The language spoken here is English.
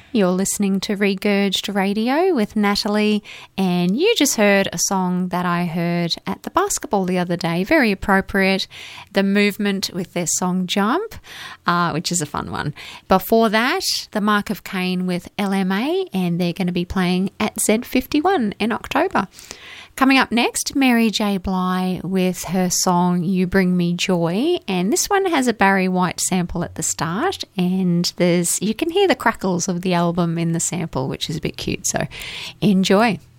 You're listening to Regurged Radio with Natalie, and you just heard a song that I heard at the basketball the other day. Very appropriate. The Movement with their song Jump, which is a fun one. Before that, The Mark of Cain with LMA, and they're going to be playing at Z51 in October. Coming up next, Mary J. Blige with her song You Bring Me Joy, and this one has a Barry White sample at the start, and you can hear the crackles of the album in the sample, which is a bit cute, so enjoy.